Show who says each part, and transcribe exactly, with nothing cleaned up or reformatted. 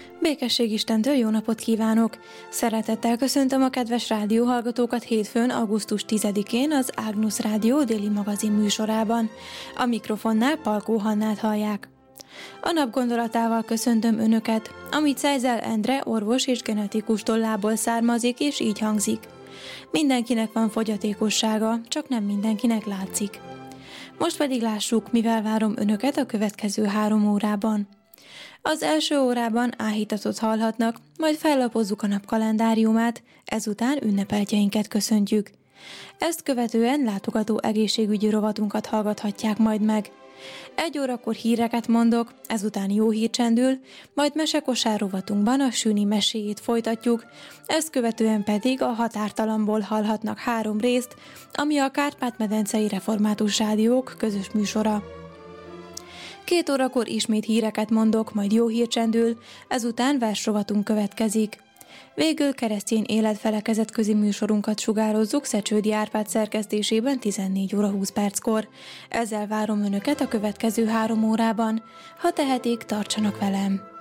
Speaker 1: Békesség Istentől jó napot kívánok! Szeretettel köszöntöm a kedves rádióhallgatókat hétfőn, augusztus tizedikén az Ágnusz Rádió déli magazin műsorában. A mikrofonnál Palkó Hannát hallják. A nap gondolatával köszöntöm Önöket, amit Szejzel Endre orvos és genetikus tollából származik, és így hangzik. Mindenkinek van fogyatékossága, csak nem mindenkinek látszik. Most pedig lássuk, mivel várom Önöket a következő három órában. Az első órában áhítatot hallhatnak, majd fellapozzuk a nap kalendáriumát, ezután ünnepeltjeinket köszöntjük. Ezt követően látogató egészségügyi rovatunkat hallgathatják majd meg. Egy órakor híreket mondok, ezután jó hír csendül, majd mesekosár rovatunkban a Süni meséjét folytatjuk, ezt követően pedig a Határtalanból hallhatnak három részt, ami a Kárpát-medencei Református Rádiók közös műsora. Két órakor ismét híreket mondok, majd jó hír csendül, ezután versrovatunk következik. Végül keresztény életfelekezetközi műsorunkat sugározzuk Szecsődi Árpád szerkesztésében tizennégy óra húsz perckor. Ezzel várom Önöket a következő három órában. Ha tehetik, tartsanak velem!